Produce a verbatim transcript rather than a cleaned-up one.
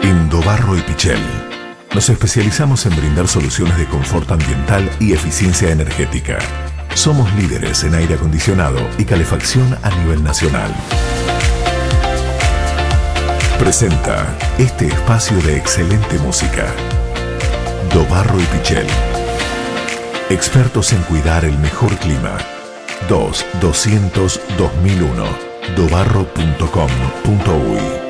Indobarro y Pichel. Nos especializamos en brindar soluciones de confort ambiental y eficiencia energética. Somos líderes en aire acondicionado y calefacción a nivel nacional. Presenta este espacio de excelente música. Dobarro y Pichel. Expertos en cuidar el mejor clima. dos doscientos dos mil uno dobarro punto com punto uy